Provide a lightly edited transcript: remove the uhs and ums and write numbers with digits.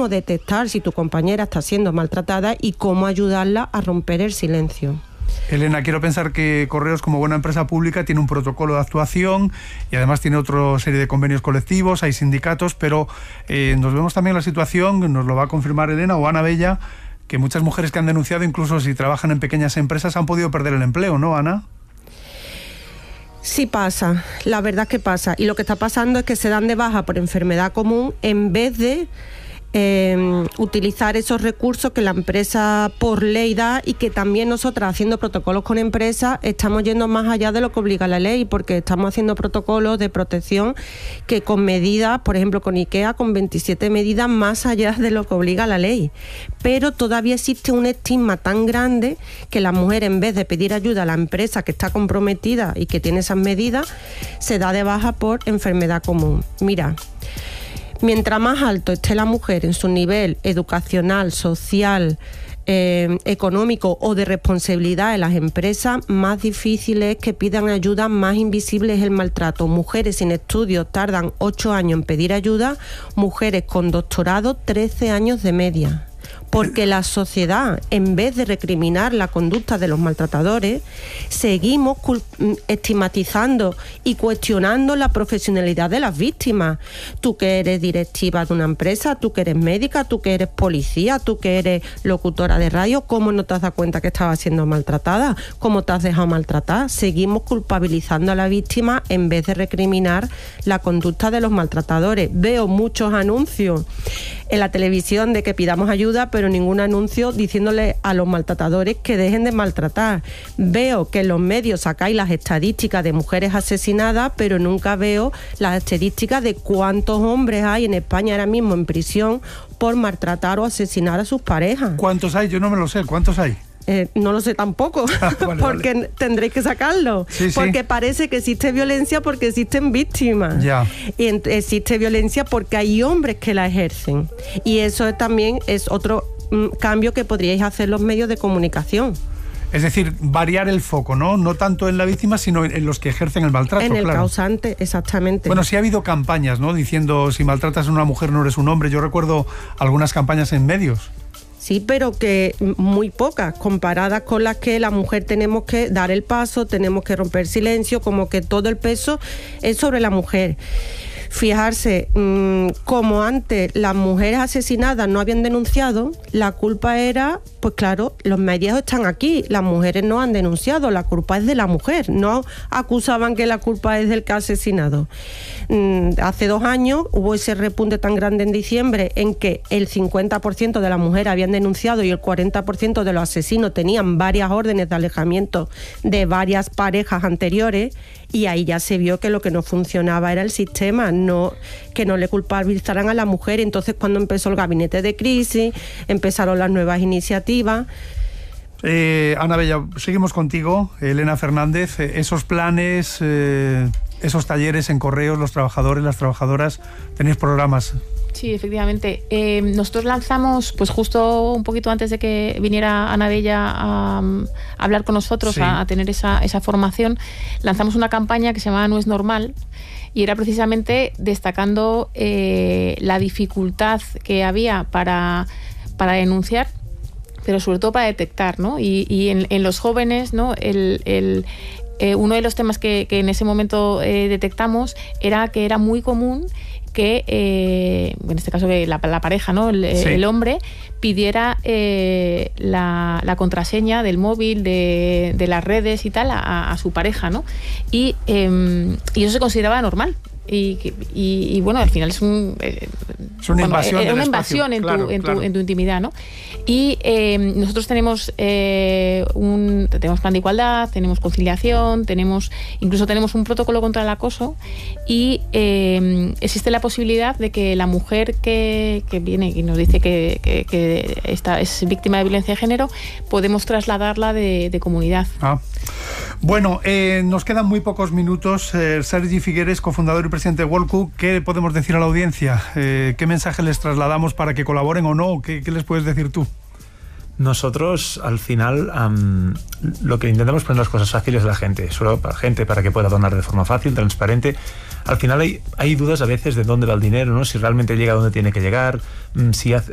cómo detectar si tu compañera está siendo maltratada y cómo ayudarla a romper el silencio. Elena, quiero pensar que Correos, como buena empresa pública, tiene un protocolo de actuación y además tiene otra serie de convenios colectivos, hay sindicatos, pero nos vemos también la situación, nos lo va a confirmar Elena o Ana Bella, que muchas mujeres que han denunciado, incluso si trabajan en pequeñas empresas, han podido perder el empleo, ¿no, Ana? Sí pasa, la verdad es que pasa. Y lo que está pasando es que se dan de baja por enfermedad común en vez de utilizar esos recursos que la empresa por ley da, y que también nosotras, haciendo protocolos con empresas, estamos yendo más allá de lo que obliga la ley, porque estamos haciendo protocolos de protección que con medidas, por ejemplo con IKEA, con 27 medidas más allá de lo que obliga la ley. Pero todavía existe un estigma tan grande que la mujer, en vez de pedir ayuda a la empresa que está comprometida y que tiene esas medidas, se da de baja por enfermedad común. Mira, mientras más alto esté la mujer en su nivel educacional, social, económico o de responsabilidad en las empresas, más difícil es que pidan ayuda, más invisible es el maltrato. Mujeres sin estudios tardan 8 años en pedir ayuda, mujeres con doctorado 13 años de media. Porque la sociedad, en vez de recriminar la conducta de los maltratadores, seguimos estigmatizando y cuestionando la profesionalidad de las víctimas. Tú que eres directiva de una empresa, tú que eres médica, tú que eres policía, tú que eres locutora de radio, ¿cómo no te has dado cuenta que estabas siendo maltratada? ¿Cómo te has dejado maltratar? Seguimos culpabilizando a la víctima en vez de recriminar la conducta de los maltratadores. Veo muchos anuncios en la televisión de que pidamos ayuda, pero ningún anuncio diciéndole a los maltratadores que dejen de maltratar. Veo que en los medios sacáis las estadísticas de mujeres asesinadas, pero nunca veo las estadísticas de cuántos hombres hay en España ahora mismo en prisión por maltratar o asesinar a sus parejas. ¿Cuántos hay? Yo no me lo sé. ¿Cuántos hay? No lo sé tampoco, porque tendréis que sacarlo. Sí, porque sí. Parece que existe violencia porque existen víctimas. Ya. Y existe violencia porque hay hombres que la ejercen. Y eso también es otro cambio que podríais hacer los medios de comunicación. Es decir, variar el foco, ¿no? No tanto en la víctima, sino en los que ejercen el maltrato. En el claro. causante, exactamente. Bueno, sí ha habido campañas, ¿no? Diciendo, si maltratas a una mujer no eres un hombre. Yo recuerdo algunas campañas en medios. Sí, pero que muy pocas, comparadas con las que la mujer tenemos que dar el paso, tenemos que romper silencio, como que todo el peso es sobre la mujer. Fijarse, como antes las mujeres asesinadas no habían denunciado, la culpa era, pues claro, los medios están aquí, las mujeres no han denunciado, la culpa es de la mujer, no acusaban que la culpa es del que ha asesinado. Hace 2 años hubo ese repunte tan grande en diciembre en que el 50% de las mujeres habían denunciado y el 40% de los asesinos tenían varias órdenes de alejamiento de varias parejas anteriores, y ahí ya se vio que lo que no funcionaba era el sistema, que no le culpabilizaran a la mujer. Entonces, cuando empezó el gabinete de crisis, empezaron las nuevas iniciativas. Ana Bella, seguimos contigo. Elena Fernández, esos planes, esos talleres en Correos, los trabajadores, las trabajadoras, tenéis programas. Sí, efectivamente. Nosotros lanzamos, pues justo un poquito antes de que viniera Ana Bella a hablar con nosotros, sí, a tener esa formación, lanzamos una campaña que se llamaba No es normal, y era precisamente destacando la dificultad que había para denunciar, pero sobre todo para detectar, ¿no? Y en los jóvenes, ¿no? Uno de los temas que en ese momento detectamos era que era muy común que, en este caso que la pareja, ¿no? Sí. El hombre pidiera la contraseña del móvil, de las redes y tal a su pareja, ¿no? Y eso se consideraba normal. Y bueno, al final es una invasión en tu intimidad, ¿no? Y nosotros tenemos plan de igualdad, tenemos conciliación, incluso tenemos un protocolo contra el acoso, y existe la posibilidad de que la mujer que viene y nos dice que es víctima de violencia de género, podemos trasladarla de comunidad. Bueno, nos quedan muy pocos minutos. Sergi Figueres, cofundador y presidente de World Cook, ¿qué podemos decir a la audiencia? ¿Qué mensaje les trasladamos para que colaboren o no? ¿Qué les puedes decir tú? Nosotros, al final, lo que intentamos es poner las cosas fáciles a la gente, solo para gente, para que pueda donar de forma fácil, transparente. Al final hay dudas a veces de dónde va el dinero, ¿no? Si realmente llega a donde tiene que llegar, si